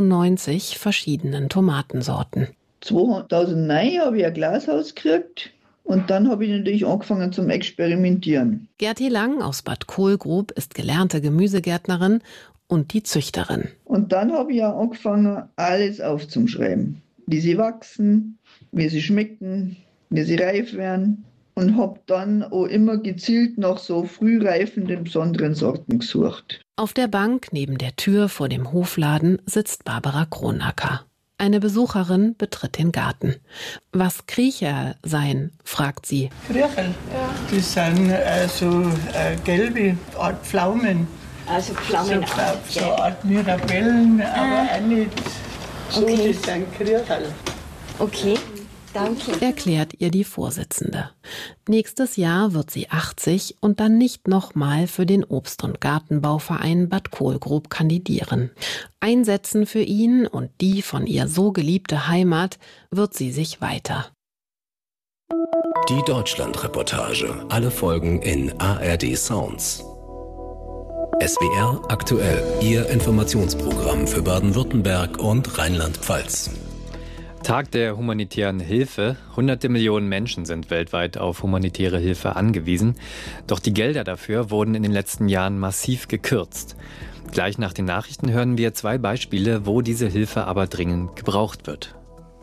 98 verschiedenen Tomatensorten. 2009 habe ich ein Glashaus gekriegt und dann habe ich natürlich angefangen zum Experimentieren. Gerti Lang aus Bad Kohlgrub ist gelernte Gemüsegärtnerin und die Züchterin. Und dann habe ich ja angefangen, alles aufzuschreiben. Wie sie wachsen, wie sie schmecken, wie sie reif werden. Und habe dann auch immer gezielt nach so frühreifenden besonderen Sorten gesucht. Auf der Bank neben der Tür vor dem Hofladen sitzt Barbara Kronacker. Eine Besucherin betritt den Garten. Was Kriecher seien, fragt sie. Kriecherl, ja. Das sind so gelbe Art Pflaumen. Also Pflaumen so Art Mirabellen, aber auch nicht so, okay. Das sind Kriecherl. Okay. erklärt ihr die Vorsitzende. Nächstes Jahr wird sie 80 und dann nicht nochmal für den Obst- und Gartenbauverein Bad Kohlgrub kandidieren. Einsetzen für ihn und die von ihr so geliebte Heimat wird sie sich weiter. Die Deutschland-Reportage. Alle Folgen in ARD Sounds. SWR aktuell. Ihr Informationsprogramm für Baden-Württemberg und Rheinland-Pfalz. Tag der humanitären Hilfe. Hunderte Millionen Menschen sind weltweit auf humanitäre Hilfe angewiesen. Doch die Gelder dafür wurden in den letzten Jahren massiv gekürzt. Gleich nach den Nachrichten hören wir 2 Beispiele, wo diese Hilfe aber dringend gebraucht wird.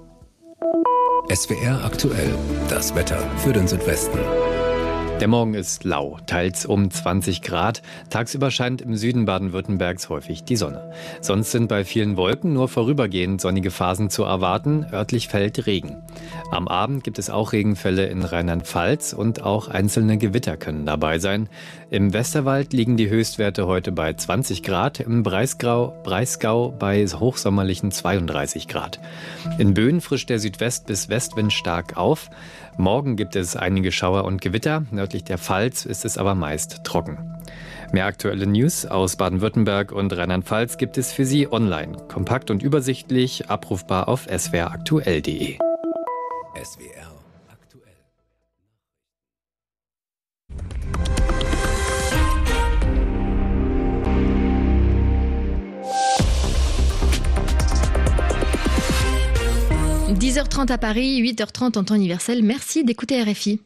SWR aktuell. Das Wetter für den Südwesten. Der Morgen ist lau, teils um 20 Grad. Tagsüber scheint im Süden Baden-Württembergs häufig die Sonne. Sonst sind bei vielen Wolken nur vorübergehend sonnige Phasen zu erwarten. Örtlich fällt Regen. Am Abend gibt es auch Regenfälle in Rheinland-Pfalz und auch einzelne Gewitter können dabei sein. Im Westerwald liegen die Höchstwerte heute bei 20 Grad, im Breisgau bei hochsommerlichen 32 Grad. In Böen frischt der Südwest- bis Westwind stark auf. Morgen gibt es einige Schauer und Gewitter. Nördlich der Pfalz ist es aber meist trocken. Mehr aktuelle News aus Baden-Württemberg und Rheinland-Pfalz gibt es für Sie online. Kompakt und übersichtlich, abrufbar auf swraktuell.de. SWR aktuell. – 10h30 à Paris, 8h30 en temps universel. Merci d'écouter RFI.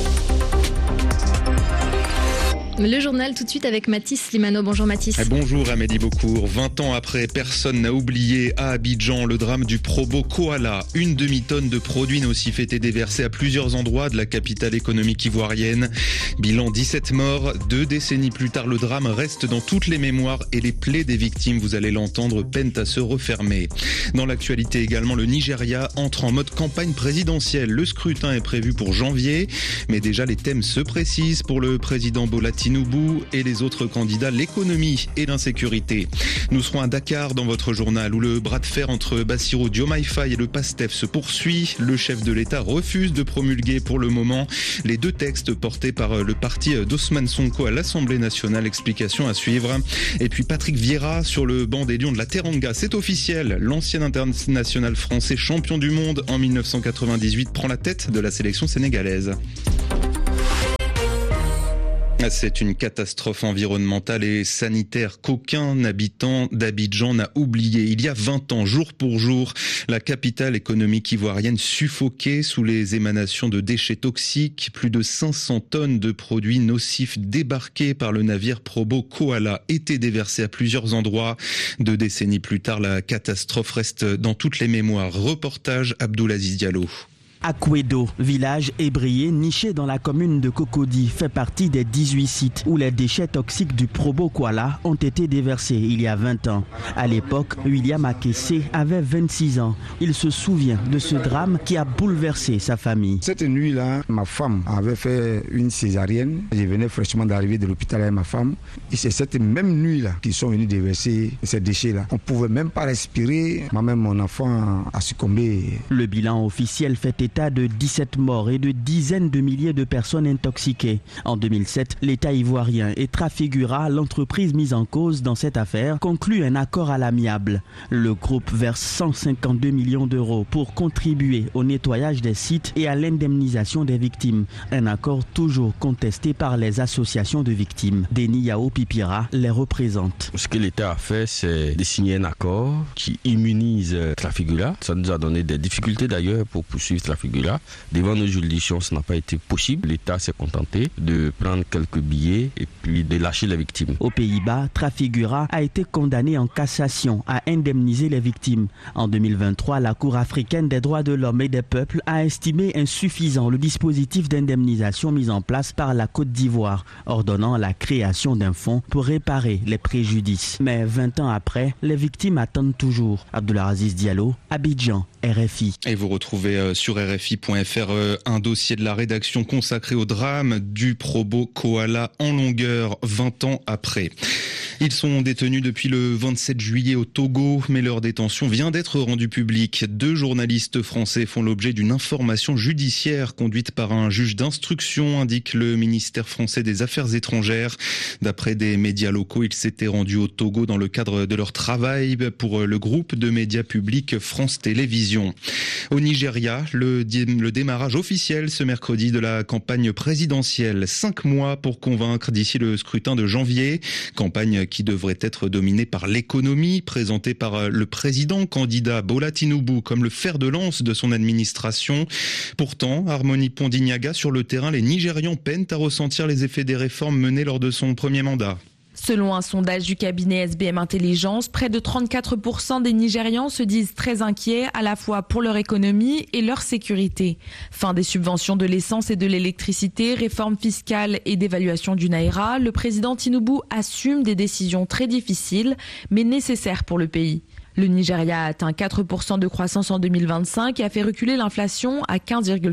Le journal tout de suite avec Mathis Slimano. Bonjour Mathis. Bonjour Amélie Beaucourt. 20 ans après, personne n'a oublié à Abidjan le drame du Probo Koala. Une demi-tonne de produits nocifs était déversée à plusieurs endroits de la capitale économique ivoirienne. Bilan 17 morts. 2 décennies plus tard, le drame reste dans toutes les mémoires et les plaies des victimes, vous allez l'entendre, peinent à se refermer. Dans l'actualité également, le Nigeria entre en mode campagne présidentielle. Le scrutin est prévu pour janvier, mais déjà les thèmes se précisent pour le président Bola Tinubu et les autres candidats, l'économie et l'insécurité. Nous serons à Dakar dans votre journal où le bras de fer entre Bassirou Diomaye Faye et le PASTEF se poursuit. Le chef de l'État refuse de promulguer pour le moment les 2 textes portés par le parti d'Ousmane Sonko à l'Assemblée nationale. Explication à suivre. Et puis Patrick Vieira sur le banc des Lions de la Teranga. C'est officiel. L'ancien international français champion du monde en 1998 prend la tête de la sélection sénégalaise. C'est une catastrophe environnementale et sanitaire qu'aucun habitant d'Abidjan n'a oublié. Il y a 20 ans, jour pour jour, la capitale économique ivoirienne suffoquée sous les émanations de déchets toxiques. Plus de 500 tonnes de produits nocifs débarqués par le navire Probo Koala étaient déversés à plusieurs endroits. 2 décennies plus tard, la catastrophe reste dans toutes les mémoires. Reportage Abdoulaziz Diallo. Akwedo, village ébrié niché dans la commune de Cocody, fait partie des 18 sites où les déchets toxiques du Probo Koala ont été déversés il y a 20 ans. À l'époque, William Akessé avait 26 ans. Il se souvient de ce drame qui a bouleversé sa famille. Cette nuit-là, ma femme avait fait une césarienne. Je venais fraîchement d'arriver de l'hôpital avec ma femme. Et c'est cette même nuit-là qu'ils sont venus déverser ces déchets-là. On ne pouvait même pas respirer. Moi-même, mon enfant a succombé. Le bilan officiel fait état de 17 morts et de dizaines de milliers de personnes intoxiquées. En 2007, l'État ivoirien et Trafigura, l'entreprise mise en cause dans cette affaire, conclut un accord à l'amiable. Le groupe verse 152 millions d'euros pour contribuer au nettoyage des sites et à l'indemnisation des victimes. Un accord toujours contesté par les associations de victimes. Denis Yao Pipira les représente. Ce que l'État a fait, c'est de signer un accord qui immunise Trafigura. Ça nous a donné des difficultés d'ailleurs pour poursuivre Trafigura. Devant nos juridictions, ce n'a pas été possible. L'État s'est contenté de prendre quelques billets et puis de lâcher les victimes. Aux Pays-Bas, Trafigura a été condamné en cassation à indemniser les victimes. En 2023, la Cour africaine des droits de l'homme et des peuples a estimé insuffisant le dispositif d'indemnisation mis en place par la Côte d'Ivoire, ordonnant la création d'un fonds pour réparer les préjudices. Mais 20 ans après, les victimes attendent toujours. Abdoulaziz Diallo, Abidjan, RFI. Et vous retrouvez sur RFI RFI.fr, un dossier de la rédaction consacré au drame du Probo Koala en longueur 20 ans après. Ils sont détenus depuis le 27 juillet au Togo, mais leur détention vient d'être rendue publique. 2 journalistes français font l'objet d'une information judiciaire conduite par un juge d'instruction, indique le ministère français des Affaires étrangères. D'après des médias locaux, ils s'étaient rendus au Togo dans le cadre de leur travail pour le groupe de médias publics France Télévisions. Au Nigeria, le démarrage officiel ce mercredi de la campagne présidentielle. 5 mois pour convaincre d'ici le scrutin de janvier. Campagne qui devrait être dominée par l'économie, présentée par le président candidat Bola Tinubu comme le fer de lance de son administration. Pourtant, Harmony Pondignaga, sur le terrain, les Nigérians peinent à ressentir les effets des réformes menées lors de son premier mandat. Selon un sondage du cabinet SBM Intelligence, près de 34% des Nigérians se disent très inquiets à la fois pour leur économie et leur sécurité. Fin des subventions de l'essence et de l'électricité, réforme fiscale et d'évaluation du Naira, le président Tinubu assume des décisions très difficiles mais nécessaires pour le pays. Le Nigeria a atteint 4% de croissance en 2025 et a fait reculer l'inflation à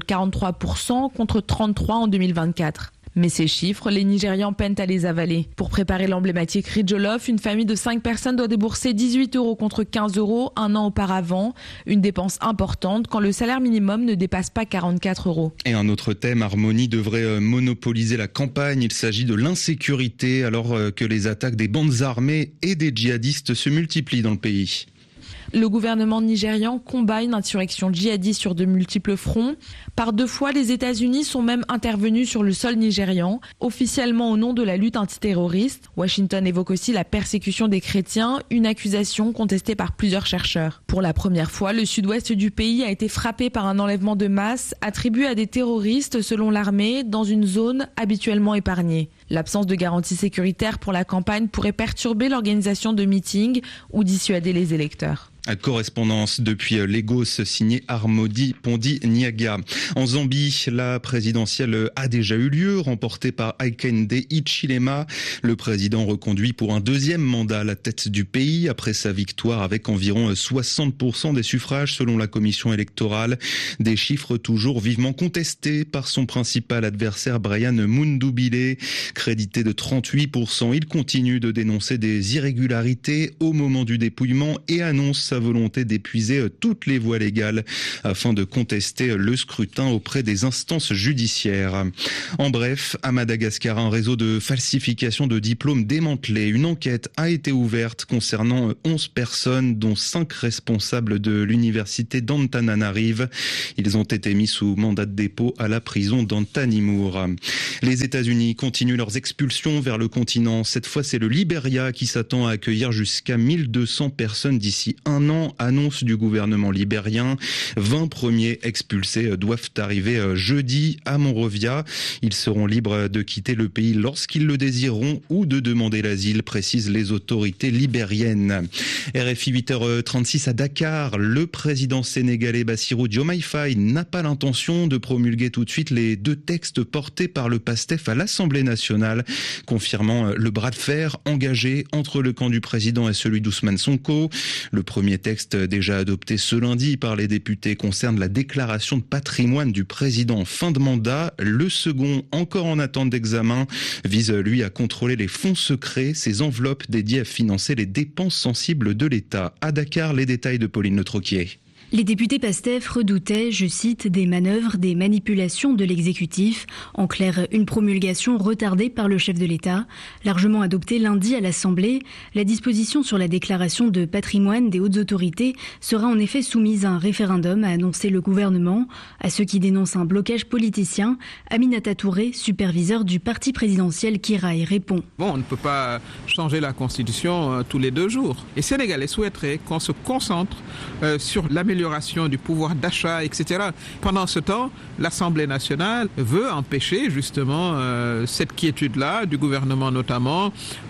15,43% contre 33% en 2024. Mais ces chiffres, les Nigérians peinent à les avaler. Pour préparer l'emblématique riz jollof, une famille de 5 personnes doit débourser 18 € contre 15 € un an auparavant. Une dépense importante quand le salaire minimum ne dépasse pas 44 €. Et un autre thème, Harmony devrait monopoliser la campagne. Il s'agit de l'insécurité alors que les attaques des bandes armées et des djihadistes se multiplient dans le pays. Le gouvernement nigérian combat une insurrection djihadiste sur de multiples fronts. Par 2 fois, les États-Unis sont même intervenus sur le sol nigérian, officiellement au nom de la lutte antiterroriste. Washington évoque aussi la persécution des chrétiens, une accusation contestée par plusieurs chercheurs. Pour la première fois, le sud-ouest du pays a été frappé par un enlèvement de masse attribué à des terroristes selon l'armée dans une zone habituellement épargnée. L'absence de garantie sécuritaire pour la campagne pourrait perturber l'organisation de meetings ou dissuader les électeurs. Correspondance depuis Lagos, signé Harmony Pondignaga. En Zambie, la présidentielle a déjà eu lieu, remportée par Hakainde Hichilema. Le président reconduit pour un 2e mandat à la tête du pays après sa victoire avec environ 60% des suffrages selon la commission électorale. Des chiffres toujours vivement contestés par son principal adversaire Brian Mundubile. Crédité de 38%, il continue de dénoncer des irrégularités au moment du dépouillement et annonce sa volonté d'épuiser toutes les voies légales afin de contester le scrutin auprès des instances judiciaires. En bref, à Madagascar, un réseau de falsification de diplômes démantelé. Une enquête a été ouverte concernant 11 personnes, dont 5 responsables de l'université d'Antananarive. Ils ont été mis sous mandat de dépôt à la prison d'Antanimour. Les États-Unis continuent leurs expulsions vers le continent. Cette fois, c'est le Liberia qui s'attend à accueillir jusqu'à 1200 personnes d'ici un an, annonce du gouvernement libérien. 20 premiers expulsés doivent arriver jeudi à Monrovia. Ils seront libres de quitter le pays lorsqu'ils le désireront ou de demander l'asile, précisent les autorités libériennes. RFI 8h36 à Dakar. Le président sénégalais Bassirou Diomaye Faye n'a pas l'intention de promulguer tout de suite les 2 textes portés par le PASTEF à l'Assemblée nationale, confirmant le bras de fer engagé entre le camp du président et celui d'Ousmane Sonko. Le premier texte déjà adopté ce lundi par les députés concerne la déclaration de patrimoine du président en fin de mandat. Le second, encore en attente d'examen, vise lui à contrôler les fonds secrets, ces enveloppes dédiées à financer les dépenses sensibles de l'État. À Dakar, les détails de Pauline Le Troquier. Les députés PASTEF redoutaient, je cite, des manœuvres, des manipulations de l'exécutif. En clair, une promulgation retardée par le chef de l'État. Largement adoptée lundi à l'Assemblée, la disposition sur la déclaration de patrimoine des hautes autorités sera en effet soumise à un référendum, a annoncé le gouvernement. À ceux qui dénoncent un blocage politicien, Aminata Touré, superviseur du parti présidentiel Kiraï, répond. Bon, on ne peut pas changer la Constitution tous les 2 jours. Les Sénégalais souhaiteraient qu'on se concentre sur l'amélioration du pouvoir d'achat, etc. Pendant ce temps, l'Assemblée nationale veut empêcher justement cette quiétude-là, du gouvernement notamment,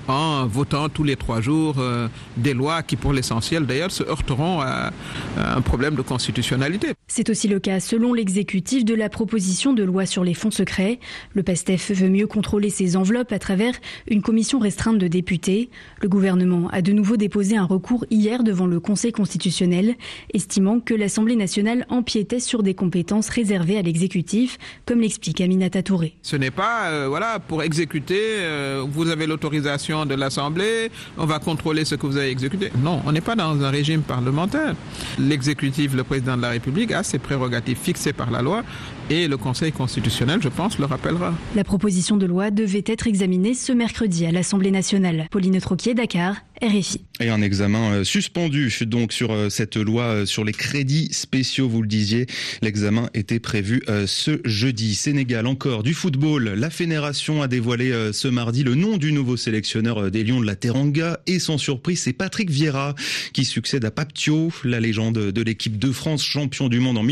en votant tous les 3 jours des lois qui, pour l'essentiel, d'ailleurs, se heurteront à un problème de constitutionnalité. C'est aussi le cas, selon l'exécutif, de la proposition de loi sur les fonds secrets. Le PASTEF veut mieux contrôler ses enveloppes à travers une commission restreinte de députés. Le gouvernement a de nouveau déposé un recours hier devant le Conseil constitutionnel, estimant que l'Assemblée nationale empiétait sur des compétences réservées à l'exécutif, comme l'explique Aminata Touré. Ce n'est pas, pour exécuter, vous avez l'autorisation de l'Assemblée, on va contrôler ce que vous avez exécuté. Non, on n'est pas dans un régime parlementaire. L'exécutif, le président de la République, a ses prérogatives fixées par la loi et le Conseil constitutionnel, je pense, le rappellera. La proposition de loi devait être examinée ce mercredi à l'Assemblée nationale. Pauline Troquier, Dakar, RFI. Et un examen suspendu donc sur cette loi sur les crédits spéciaux, vous le disiez. L'examen était prévu ce jeudi. Sénégal, encore du football. La Fédération a dévoilé ce mardi le nom du nouveau sélectionneur des Lions de la Teranga. Et sans surprise, c'est Patrick Vieira qui succède à Pape Thiaw. La légende de l'équipe de France, champion du monde en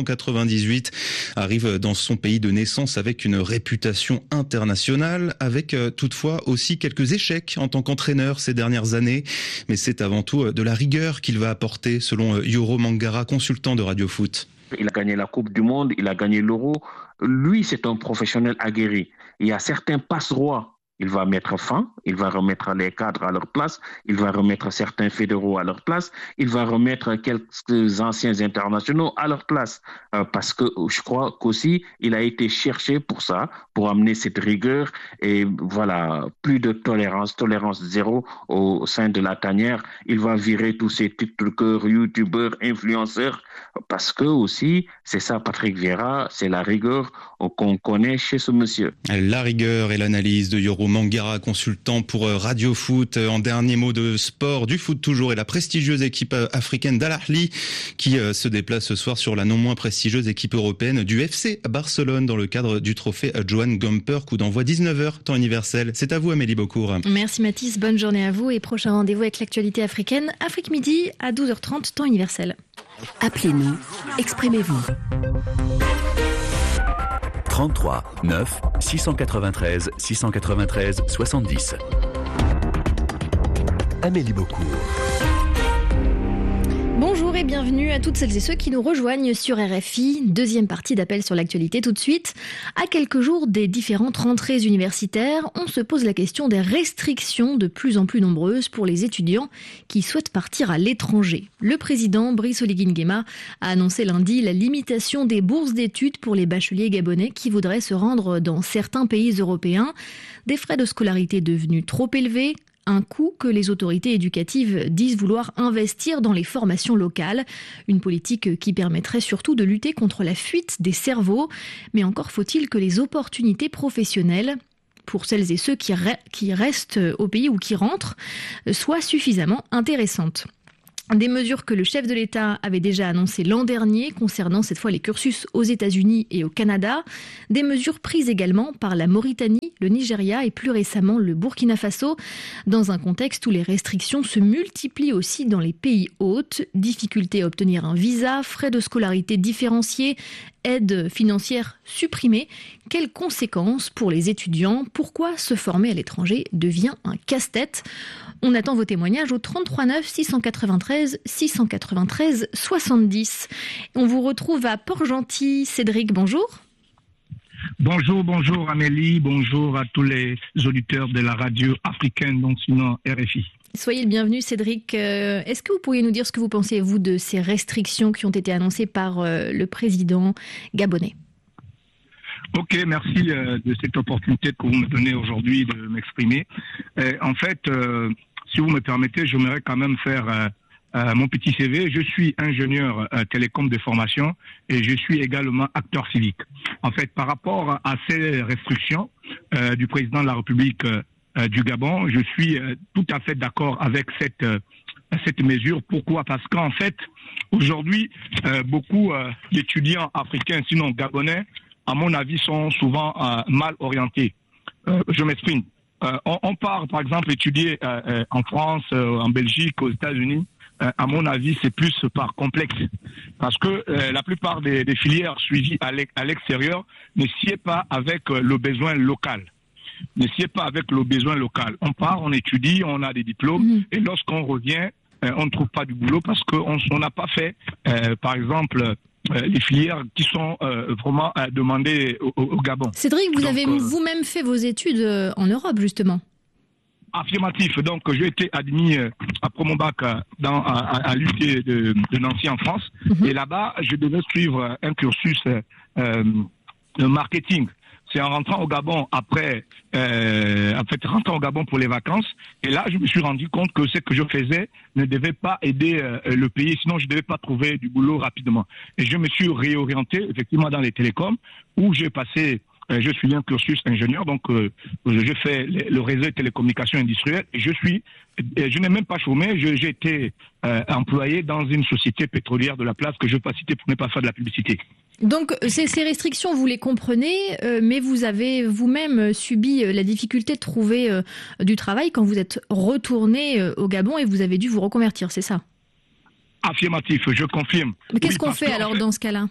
1998, arrive dans son pays de naissance avec une réputation internationale, avec toutefois aussi quelques échecs en tant qu'entraîneur ces dernières années. Mais c'est avant tout de la rigueur qu'il va apporter, selon Yoro Mangara, consultant de Radio Foot. Il a gagné la Coupe du Monde, il a gagné l'Euro. Lui, c'est un professionnel aguerri. Il y a certains passe-rois. Il va mettre fin, il va remettre les cadres à leur place, il va remettre certains fédéraux à leur place, il va remettre quelques anciens internationaux à leur place. Parce que je crois qu'aussi, il a été cherché pour ça, pour amener cette rigueur et voilà, plus de tolérance zéro au sein de la tanière. Il va virer tous ces tiktokers, youtubeurs, influenceurs, parce que aussi, c'est ça Patrick Vieira, c'est la rigueur qu'on connaît chez ce monsieur. La rigueur et l'analyse de Yoro Mangara, consultant pour Radio Foot. En dernier mot de sport, du foot toujours, et la prestigieuse équipe africaine d'Al Ahly qui se déplace ce soir sur la non moins prestigieuse équipe européenne du FC Barcelone dans le cadre du trophée Johan Gamper, coup d'envoi 19h, temps universel. C'est à vous Amélie Beaucourt. Merci Mathis, bonne journée à vous et prochain rendez-vous avec l'actualité africaine, Afrique Midi à 12h30, temps universel. Appelez-nous, exprimez-vous. 33 9 693 693 70. Amélie Beaucourt. Bonjour et bienvenue à toutes celles et ceux qui nous rejoignent sur RFI. Deuxième partie d'appel sur l'actualité tout de suite. À quelques jours des différentes rentrées universitaires, on se pose la question des restrictions de plus en plus nombreuses pour les étudiants qui souhaitent partir à l'étranger. Le président Brice Oligui Nguema a annoncé lundi la limitation des bourses d'études pour les bacheliers gabonais qui voudraient se rendre dans certains pays européens. Des frais de scolarité devenus trop élevés, un coût que les autorités éducatives disent vouloir investir dans les formations locales. Une politique qui permettrait surtout de lutter contre la fuite des cerveaux. Mais encore faut-il que les opportunités professionnelles pour celles et ceux qui restent au pays ou qui rentrent soient suffisamment intéressantes. Des mesures que le chef de l'État avait déjà annoncées l'an dernier concernant cette fois les cursus aux États-Unis et au Canada. Des mesures prises également par la Mauritanie, le Nigeria et plus récemment le Burkina Faso, dans un contexte où les restrictions se multiplient aussi dans les pays hôtes. Difficulté à obtenir un visa, frais de scolarité différenciés, aides financières supprimées. Quelles conséquences pour les étudiants ? Pourquoi se former à l'étranger devient un casse-tête ? On attend vos témoignages au 33 9 693 693 70. On vous retrouve à Port-Gentil. Cédric, bonjour. Bonjour Amélie, bonjour à tous les auditeurs de la radio africaine, donc sinon RFI. Soyez le bienvenu Cédric. Est-ce que vous pourriez nous dire ce que vous pensez, vous, de ces restrictions qui ont été annoncées par le président gabonais ? Ok, merci de cette opportunité que vous me donnez aujourd'hui de m'exprimer. En fait, si vous me permettez, j'aimerais quand même faire mon petit CV. Je suis ingénieur télécom de formation et je suis également acteur civique. En fait, par rapport à ces restrictions du président de la République du Gabon, je suis tout à fait d'accord avec cette mesure. Pourquoi ? Parce qu'en fait, aujourd'hui, beaucoup d'étudiants africains, sinon gabonais, à mon avis, sont souvent mal orientés. Je m'exprime. On part, par exemple, étudier en France, en Belgique, aux États-Unis. À mon avis, c'est plus par complexe. Parce que la plupart des filières suivies à l'extérieur ne sied pas avec le besoin local. ne sied pas avec le besoin local. On part, on étudie, on a des diplômes, et lorsqu'on revient, on ne trouve pas du boulot parce qu'on n'a pas fait, par exemple, les filières qui sont vraiment demandées au Gabon. Cédric, vous avez vous-même fait vos études en Europe, justement. Affirmatif. Donc, j'ai été admis après mon bac à l'UT de Nancy en France. Et là-bas, je devais suivre un cursus de marketing. C'est en rentrant au Gabon rentrant au Gabon pour les vacances. Et là, je me suis rendu compte que ce que je faisais ne devait pas aider le pays, sinon je ne devais pas trouver du boulot rapidement. Et je me suis réorienté effectivement dans les télécoms, où j'ai passé, je suis un cursus ingénieur, donc je fais le réseau de télécommunications industrielles. Et je n'ai même pas chômé, j'ai été employé dans une société pétrolière de la place que je ne vais pas citer pour ne pas faire de la publicité. Donc ces restrictions, vous les comprenez, mais vous avez vous-même subi la difficulté de trouver du travail quand vous êtes retourné au Gabon et vous avez dû vous reconvertir, c'est ça? Affirmatif, je confirme. Mais qu'est-ce qu'on fait alors dans ce cas-là?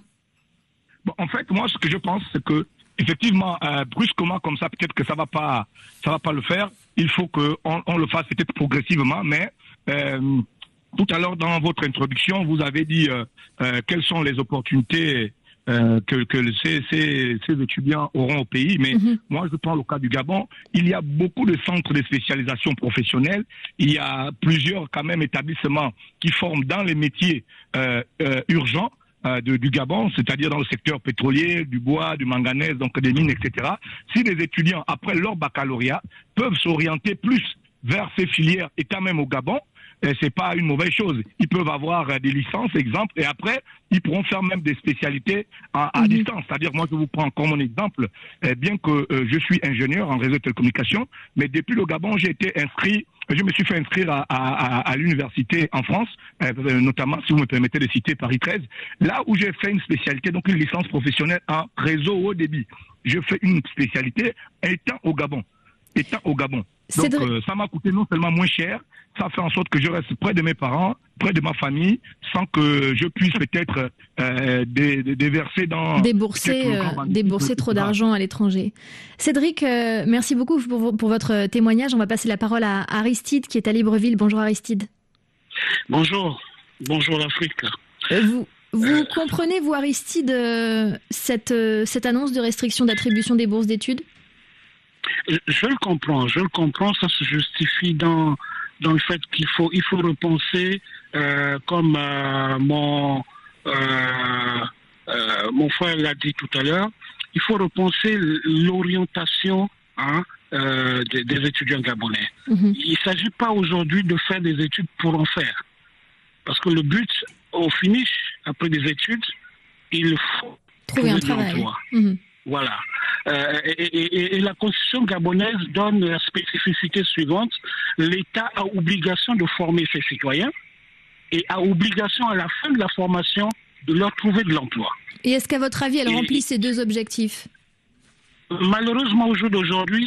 En fait, moi, ce que je pense, c'est que effectivement, brusquement comme ça, peut-être que ça va pas le faire. Il faut qu'on le fasse peut-être progressivement, mais tout à l'heure dans votre introduction, vous avez dit quelles sont les opportunités que ces étudiants auront au pays. Mais moi, je prends le cas du Gabon. Il y a beaucoup de centres de spécialisation professionnelle. Il y a plusieurs quand même établissements qui forment dans les métiers urgents du Gabon, c'est-à-dire dans le secteur pétrolier, du bois, du manganèse, donc des mines, etc. Si les étudiants, après leur baccalauréat, peuvent s'orienter plus vers ces filières, étant même au Gabon, c'est pas une mauvaise chose. Ils peuvent avoir des licences, exemple, et après, ils pourront faire même des spécialités à distance. C'est-à-dire, moi, je vous prends comme mon exemple, bien que je suis ingénieur en réseau de télécommunications, mais depuis le Gabon, je me suis fait inscrire à l'université en France, notamment, si vous me permettez de citer Paris 13, là où j'ai fait une spécialité, donc une licence professionnelle en réseau haut débit. Je fais une spécialité étant au Gabon. Donc, ça m'a coûté non seulement moins cher, ça fait en sorte que je reste près de mes parents, près de ma famille, sans que je puisse peut-être déverser dans... Débourser trop d'argent à l'étranger. Cédric, merci beaucoup pour votre témoignage. On va passer la parole à Aristide, qui est à Libreville. Bonjour Aristide. Bonjour l'Afrique. Vous comprenez, vous Aristide, cette annonce de restriction d'attribution des bourses d'études ? Je le comprends, ça se justifie dans le fait qu'il faut repenser, comme mon frère l'a dit tout à l'heure, il faut repenser l'orientation des étudiants gabonais. Il ne s'agit pas aujourd'hui de faire des études pour en faire. Parce que le but, au finish, après des études, il faut trouver un travail. Voilà. Et la constitution gabonaise donne la spécificité suivante. L'État a obligation de former ses citoyens et a obligation à la fin de la formation de leur trouver de l'emploi. Et est-ce qu'à votre avis, elle remplit ces deux objectifs ? Malheureusement, au jour d'aujourd'hui,